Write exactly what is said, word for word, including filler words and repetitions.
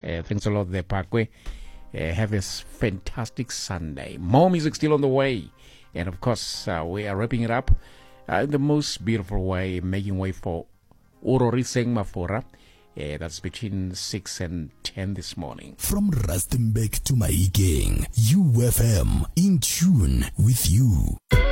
Uh, thanks a lot there, Parkway. Uh, have a fantastic Sunday. More music still on the way. And of course, uh, we are wrapping it up uh, in the most beautiful way, making way for Uroriseng Mafora. Uh, that's between six and ten this morning. From Rustenburg to Mahikeng, U F M, in tune with you.